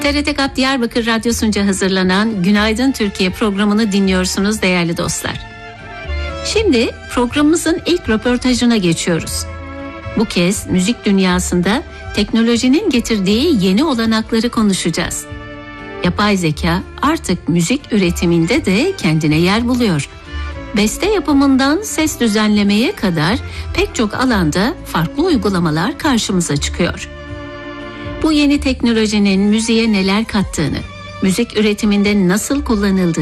TRT GAP Diyarbakır Radyosu'nca hazırlanan Günaydın Türkiye programını dinliyorsunuz değerli dostlar. Şimdi programımızın ilk röportajına geçiyoruz. Bu kez müzik dünyasında teknolojinin getirdiği yeni olanakları konuşacağız. Yapay zeka artık müzik üretiminde de kendine yer buluyor. Beste yapımından ses düzenlemeye kadar pek çok alanda farklı uygulamalar karşımıza çıkıyor. Bu yeni teknolojinin müziğe neler kattığını, müzik üretiminde nasıl kullanıldığını